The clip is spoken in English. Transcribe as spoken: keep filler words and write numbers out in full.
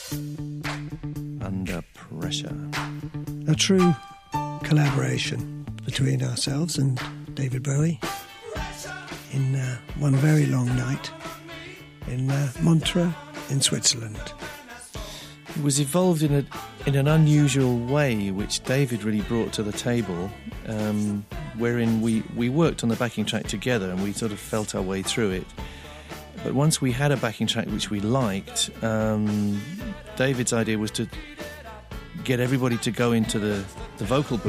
Under Pressure. A true collaboration between ourselves and David Bowie in uh, one very long night in uh, Montreux in Switzerland. It was evolved in a in an unusual way, which David really brought to the table, um, wherein we, we worked on the backing track together and we sort of felt our way through it. But once we had a backing track which we liked, um, David's idea was to get everybody to go into the, the vocal booth